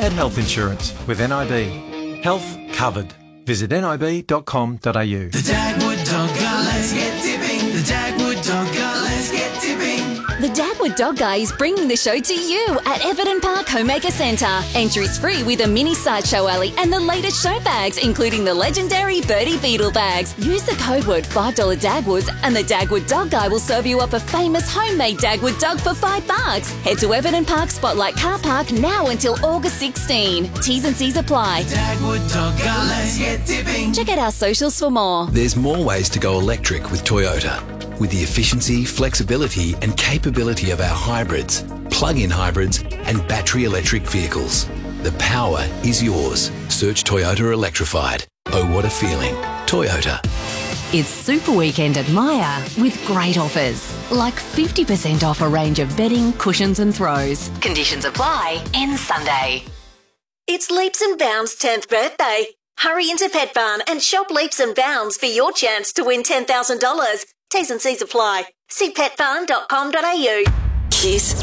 Pet health insurance with NIB. Health covered. Visit nib.com.au. The Dagwood Dog Guy, let's get tipping. The Dagwood Dog Guy, let's get tipping. The Dagwood Dog Guy is bringing the show to you at Everton Park Homemaker Centre. Entries free with a mini sideshow alley and the latest show bags, including the legendary Birdie Beetle bags. Use the code word $5 Dagwoods and the Dagwood Dog Guy will serve you up a famous homemade Dagwood dog for $5. Head to Everton Park Spotlight Car Park now until August 16. T's and C's apply. Dagwood Dog Guy, let's get tipping. Check out our socials for more. There's more ways to go electric with Toyota. With the efficiency, flexibility and capability of our hybrids, plug-in hybrids and battery electric vehicles. The power is yours. Search Toyota Electrified. Oh, what a feeling. Toyota. It's Super Weekend at Myer with great offers, like 50% off a range of bedding, cushions and throws. Conditions apply. Ends Sunday. It's Leaps and Bounds' 10th birthday. Hurry into Pet Barn and shop Leaps and Bounds for your chance to win $10,000. T's and C's apply. See petbarn.com.au. Kiss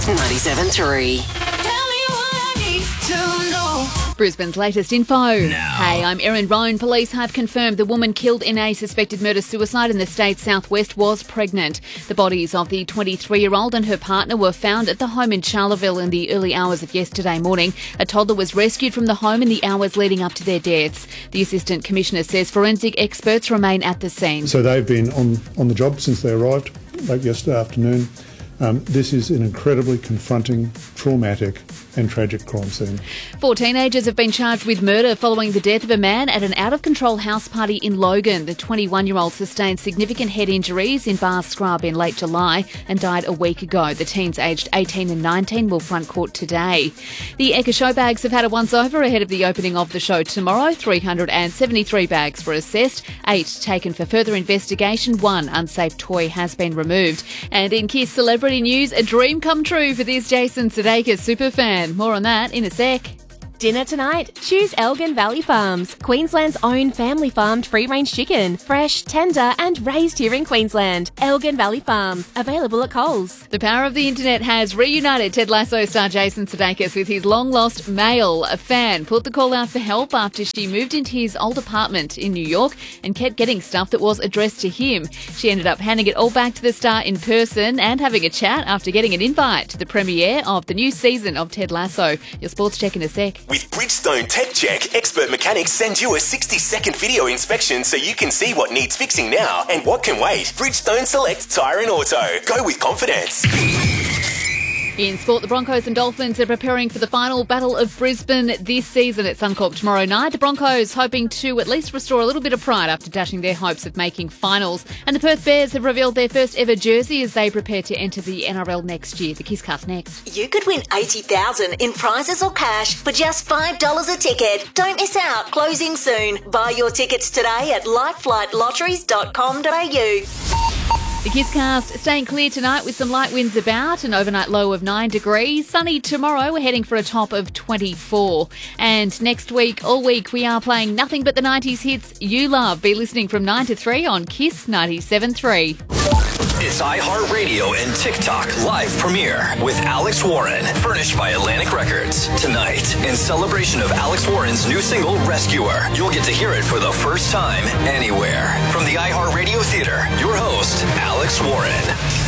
97.3. Tell me what I need to know. Brisbane's latest info. Hey, I'm Erin Roan. Police have confirmed the woman killed in a suspected murder-suicide in the state's southwest was pregnant. The bodies of the 23-year-old and her partner were found at the home in Charleville in the early hours of yesterday morning. A toddler was rescued from the home in the hours leading up to their deaths. The Assistant Commissioner says forensic experts remain at the scene. So they've been on the job since they arrived late yesterday afternoon. This is an incredibly confronting, traumatic and tragic crime scene. 4 teenagers have been charged with murder following the death of a man at an out-of-control house party in Logan. The 21-year-old sustained significant head injuries in Bar Scrub in late July and died a week ago. The teens aged 18 and 19 will front court today. The Ekka show bags have had a once-over ahead of the opening of the show tomorrow. 373 bags were assessed, 8 taken for further investigation. 1 unsafe toy has been removed. And in Kiss Celebrity News, a dream come true for this Jason Sudeikis superfan. More on that in a sec. Dinner tonight? Choose Elgin Valley Farms, Queensland's own family-farmed free-range chicken. Fresh, tender and raised here in Queensland. Elgin Valley Farms, available at Coles. The power of the internet has reunited Ted Lasso star Jason Sudeikis with his long-lost male. A fan put the call out for help after she moved into his old apartment in New York and kept getting stuff that was addressed to him. She ended up handing it all back to the star in person and having a chat after getting an invite to the premiere of the new season of Ted Lasso. Your sports check in a sec. With Bridgestone Tech Check, expert mechanics send you a 60-second video inspection so you can see what needs fixing now and what can wait. Bridgestone Select Tyre and Auto. Go with confidence. In sport, the Broncos and Dolphins are preparing for the final Battle of Brisbane this season at Suncorp tomorrow night. The Broncos hoping to at least restore a little bit of pride after dashing their hopes of making finals. And the Perth Bears have revealed their first ever jersey as they prepare to enter the NRL next year. The Kisscast next. You could win $80,000 in prizes or cash for just $5 a ticket. Don't miss out. Closing soon. Buy your tickets today at lifeflightlotteries.com.au. The Kisscast staying clear tonight with some light winds about, an overnight low of 9 degrees. Sunny tomorrow, we're heading for a top of 24. And next week, all week, we are playing nothing but the 90s hits you love. Be listening from 9 to 3 on Kiss 97.3. It's iHeartRadio and TikTok live premiere with Alex Warren, furnished by Atlantic Records. Tonight, in celebration of Alex Warren's new single, Rescuer, you'll get to hear it for the first time anywhere. From the iHeartRadio Theater, your host, Alex Warren.